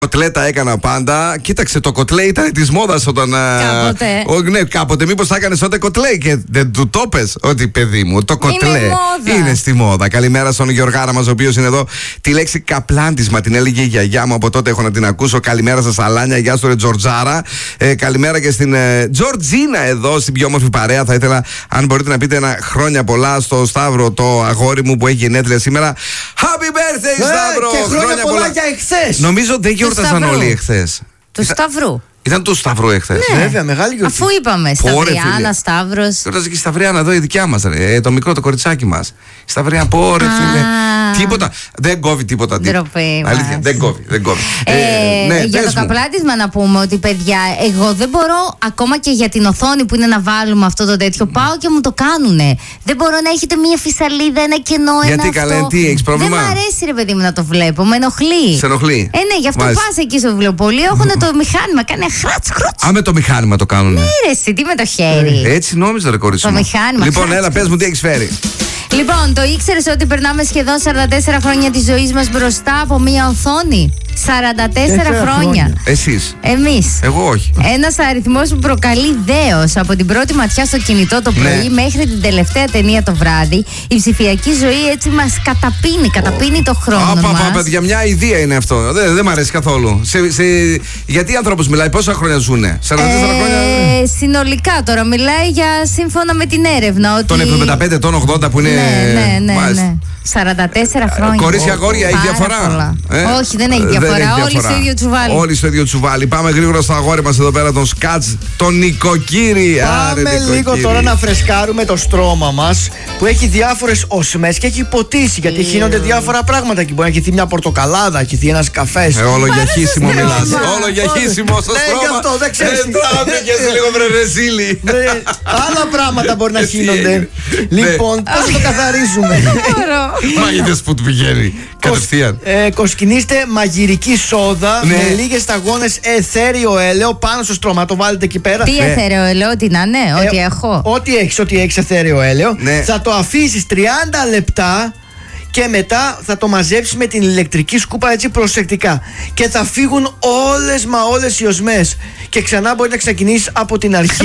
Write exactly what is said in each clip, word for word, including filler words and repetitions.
Κοτλέτα έκανα πάντα. Κοίταξε, το κοτλέ ήταν τη μόδα όταν. Κάποτε. Ο, ναι, κάποτε. Μήπως θα έκανε τότε κοτλέ και δεν του το πες ότι παιδί μου, το κοτλέ είναι, μόδα. είναι στη μόδα. Καλημέρα στον Γιωργάρα μας, ο οποίος είναι εδώ. Τη λέξη καπλάντισμα την έλεγε η γιαγιά μου, από τότε έχω να την ακούσω. Καλημέρα σας, Αλάνια. Γεια σου, ρε Τζορτζάρα. Ε, καλημέρα και στην ε, Τζορτζίνα εδώ, στην πιο όμορφη παρέα. Θα ήθελα, αν μπορείτε, να πείτε ένα χρόνια πολλά στο Σταύρο, το αγόρι μου που έχει γενέθλια σήμερα. Happy birthday, ε, Σταύρο! Και χρόνια, χρόνια πολλά, πολλά για εχθές. Νομίζω δεν γιόρτασαν όλοι εχθές. Του Σταυρού. Ήταν του Σταυρού εχθές. Ναι. Βέβαια, μεγάλη γιορτή. Αφού είπαμε, Σταυριάνα, Σταύρος. Γιόρταζε και η Σταυριάνα εδώ, η δικιά μας. Ε, το μικρό το κοριτσάκι μας. Η Σταυριάνα, πόρε, φίλε. Τίποτα. Δεν κόβει τίποτα. Ντροπή. Αλήθεια, δεν κόβει. Δεν κόβει. Ε, ε, ναι, για το καπλάτισμα να πούμε ότι, παιδιά, εγώ δεν μπορώ ακόμα και για την οθόνη που είναι να βάλουμε αυτό το τέτοιο. Πάω και μου το κάνουνε. Δεν μπορώ να έχετε μία φυσαλίδα, ένα κενό, ένα. Γιατί καλέ, τι έχεις πρόβλημα? Δεν μ' αρέσει, ρε παιδί μου, να το βλέπω. Με ενοχλεί. Σε ενοχλεί. Ε, ναι, γι' αυτό πα εκεί στο βιβλιοπωλείο. Έχουν το μηχάνημα. Κάνει χράτς, χράτς. Α, με το μηχάνημα το κάνουν. Ναι, ρε, εσύ, τι με το χέρι. Έτσι νόμιζα, ρε κορίτσι μου. Το μηχάνημα. Λοιπόν, έλα, πες μου τι έχεις φέρει. Λοιπόν, το ήξερες ότι περνάμε σχεδόν σαράντα τέσσερα χρόνια της ζωής μας μπροστά από μία οθόνη? σαράντα τέσσερα χρόνια. Εσείς? Εμείς. Εγώ όχι. Ένας αριθμός που προκαλεί δέος από την πρώτη ματιά στο κινητό το πρωί, ναι, μέχρι την τελευταία ταινία το βράδυ. Η ψηφιακή ζωή έτσι μας καταπίνει, καταπίνει το χρόνο μας. μας. Παιδιά, μια ιδέα είναι αυτό. Δεν, δεν μ' αρέσει καθόλου. Σε, σε, γιατί άνθρωπος μιλάει, πόσα χρόνια ζουνε? σαράντα τέσσερα ε, χρόνια. Συνολικά τώρα μιλάει για σύμφωνα με την έρευνα. Ότι... Τον εβδομήντα πέντε, τον ογδόντα που είναι. Ναι, ναι, ναι, ναι. σαράντα τέσσερα χρόνια. Κορίτσια, αγόρια, έχει διαφορά? Ε? Όχι, δεν έχει διαφορά. Δεν έχει Όλοι στο ίδιο τσουβάλι. Όλοι στο ίδιο τσουβάλι. Πάμε γρήγορα στο αγόρι μας εδώ πέρα, τον Σκάτς, τον Νικοκύρη. Πάμε Άρε, λίγο Νικοκύρη. τώρα να φρεσκάρουμε το στρώμα μας που έχει διάφορες οσμές και έχει ποτίσει. Γιατί χύνονται διάφορα πράγματα. Και μπορεί να χυθεί μια πορτοκαλάδα, να χυθεί ένας καφές. Ε, όλο για χύσιμο μιλάς. Όλο για χύσιμο στο Ναι, στρώμα. γι' αυτό δεν ξέρεις. Ε, τράβηκες λίγο βρερεζίλι. Άλλα πράγματα μπορεί να χύνονται. Λοιπόν, πώς θα το καθαρίζουμε? Μάγειρες που του πηγαίνει κατευθείαν. Ε, κοσκινήστε μαγειρική σόδα, ναι, με λίγες σταγόνες εθέριο έλαιο πάνω στο στρώμα. Το βάλετε εκεί πέρα. Τι ναι. εθέριο έλαιο, τι να είναι, ε, ό,τι έχω. Ό,τι έχεις, ό,τι έχεις εθέριο έλαιο. Ναι. Θα το αφήσεις τριάντα λεπτά και μετά θα το μαζέψεις με την ηλεκτρική σκούπα έτσι προσεκτικά. Και θα φύγουν όλες μα όλες οι οσμές. Και ξανά μπορεί να ξεκινήσεις από την αρχή.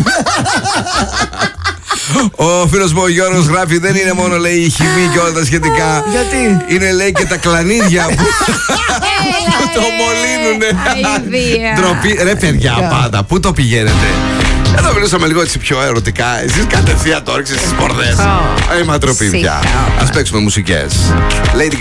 Ο φίλος μου ο Γιώργος γράφει, δεν είναι μόνο, λέει, η χυμή και όλα τα σχετικά. Γιατί? Είναι, λέει, και τα κλανίδια που το μολύνουνε. Ντροπή. Ρε παιδιά, πάντα, πού το πηγαίνετε? Εδώ μιλούσαμε λίγο έτσι πιο ερωτικά. Εσείς κατευθείαν το ρίξετε στις πορδές. Είμαι ντροπή πια. Ας παίξουμε μουσικές. Lady